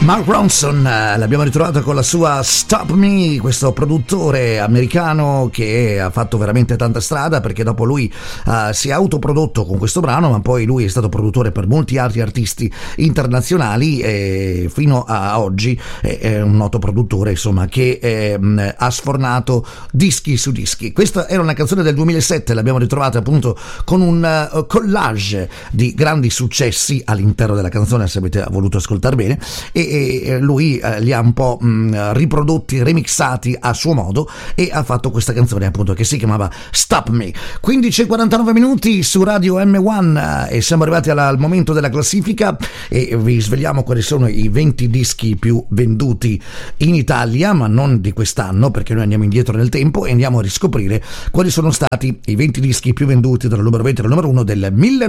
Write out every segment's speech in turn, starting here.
Mark Ronson, l'abbiamo ritrovato con la sua Stop Me, questo produttore americano che ha fatto veramente tanta strada, perché dopo lui si è autoprodotto con questo brano, ma poi lui è stato produttore per molti altri artisti internazionali e fino a oggi è un noto produttore, insomma, che ha sfornato dischi su dischi. Questa era una canzone del 2007, l'abbiamo ritrovata appunto con un collage di grandi successi all'interno della canzone, se avete voluto ascoltare bene, e lui li ha un po' riprodotti, remixati a suo modo, e ha fatto questa canzone appunto che si chiamava Stop Me. 15:49 minuti su Radio M1 e siamo arrivati al momento della classifica e vi svegliamo quali sono i 20 dischi più venduti in Italia, ma non di quest'anno, perché noi andiamo indietro nel tempo e andiamo a riscoprire quali sono stati i 20 dischi più venduti dal numero 20 al numero 1 del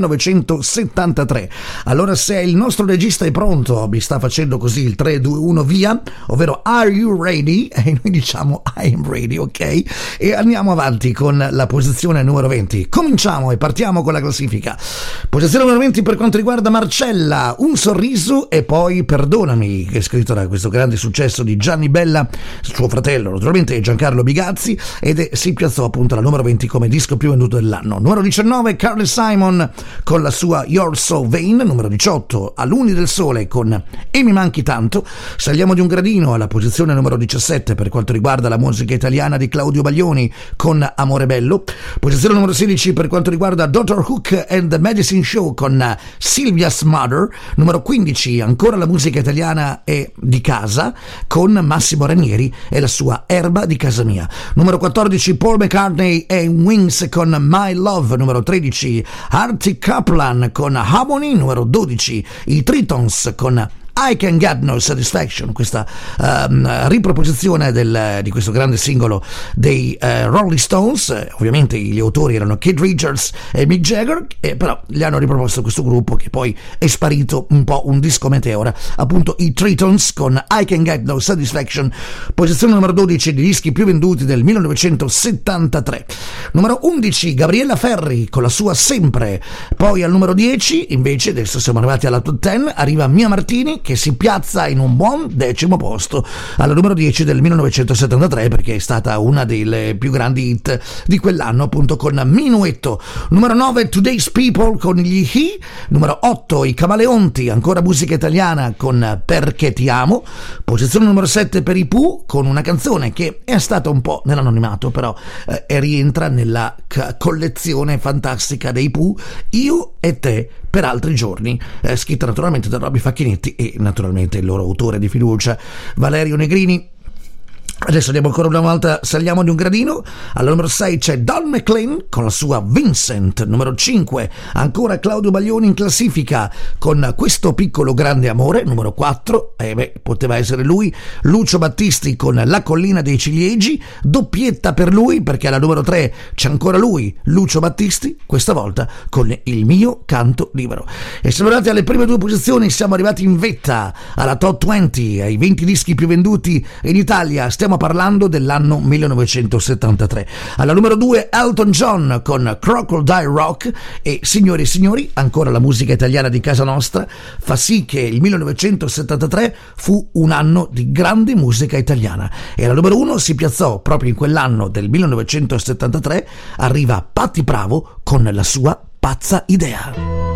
1973. Allora, se il nostro regista è pronto, mi sta facendo così il 3, 2, 1 via, ovvero Are you ready? E noi diciamo I am ready, ok? E andiamo avanti con la posizione numero 20. Cominciamo e partiamo con la classifica. Posizione numero 20 per quanto riguarda Marcella, Un sorriso e poi Perdonami, che è scritto da questo grande successo di Gianni Bella, suo fratello naturalmente Giancarlo Bigazzi, ed si piazzò appunto alla numero 20 come disco più venduto dell'anno. Numero 19 Carly Simon con la sua You're So Vain. Numero 18 A Luni del Sole con E mi manchi tanto. Saliamo di un gradino alla posizione numero 17 per quanto riguarda la musica italiana di Claudio Baglioni con Amore Bello. Posizione numero 16 per quanto riguarda Dr. Hook and the Medicine Show con Sylvia's Mother. Numero 15 ancora la musica italiana è di casa con Massimo Ranieri e la sua Erba di casa mia. Numero 14 Paul McCartney e Wings con My Love. Numero 13 Artie Kaplan con Harmony. Numero 12 i Tritons con I Can Get No Satisfaction, questa riproposizione di questo grande singolo dei Rolling Stones. Ovviamente gli autori erano Keith Richards e Mick Jagger, però li hanno riproposto questo gruppo che poi è sparito un po' un disco meteora, appunto i Tritons con I Can Get No Satisfaction. Posizione numero 12 dei dischi più venduti del 1973. Numero 11 Gabriella Ferri con la sua Sempre. Poi al numero 10 invece, adesso siamo arrivati alla top 10, arriva Mia Martini, che si piazza in un buon 10° posto alla numero 10 del 1973, perché è stata una delle più grandi hit di quell'anno, appunto con Minuetto. Numero 9 Today's People con gli He. Numero 8 i Camaleonti, ancora musica italiana, con Perché ti amo. Posizione numero 7 per i Pooh con una canzone che è stata un po' nell'anonimato, però rientra nella collezione fantastica dei Pooh, Io e te per altri giorni, scritta naturalmente da Robby Facchinetti e naturalmente il loro autore di fiducia Valerio Negrini. Adesso andiamo ancora una volta, saliamo di un gradino. Al numero 6 c'è Don McLean con la sua Vincent. Numero 5 ancora Claudio Baglioni in classifica con Questo piccolo grande amore. Numero 4 poteva essere lui, Lucio Battisti con La collina dei ciliegi. Doppietta per lui, perché alla numero 3 c'è ancora lui, Lucio Battisti, questa volta con Il mio canto libero. E siamo arrivati alle prime due posizioni, siamo arrivati in vetta alla top 20, ai 20 dischi più venduti in Italia. Stiamo parlando dell'anno 1973. Alla numero 2 Elton John con Crocodile Rock. E signori e signori, ancora la musica italiana di casa nostra fa sì che il 1973 fu un anno di grande musica italiana, e alla numero 1 si piazzò proprio in quell'anno del 1973, arriva Patti Bravo con la sua Pazza idea.